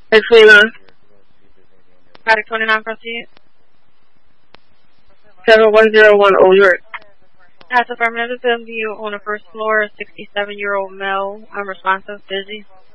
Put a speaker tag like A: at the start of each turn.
A: It's Lena.
B: Product 29, proceed.
A: 7101 Old York.
B: That's affirmative. Film view on the first floor. 67-year-old male, unresponsive, busy.